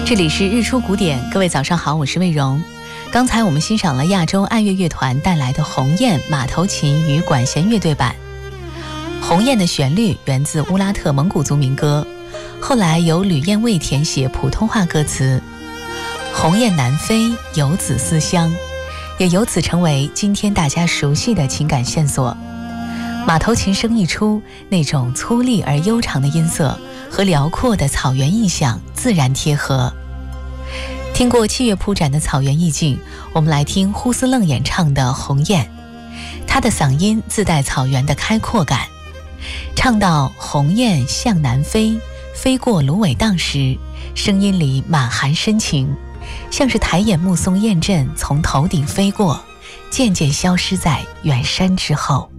这里是日出古典，各位早上好，我是魏荣。刚才我们欣赏了亚洲爱乐乐团带来的《鸿雁》马头琴与管弦乐队版。《鸿雁》的旋律源自乌拉特蒙古族民歌，后来由吕燕卫填写普通话歌词。鸿雁南飞，游子思乡，也由此成为今天大家熟悉的情感线索。马头琴声一出，那种粗粝而悠长的音色和辽阔的草原意象自然贴合。听过七月铺展的草原意境，我们来听呼斯楞演唱的《鸿雁》。他的嗓音自带草原的开阔感，唱到鸿雁向南飞，飞过芦苇荡时，声音里满含深情，像是抬眼目送雁阵从头顶飞过，渐渐消失在远山之后。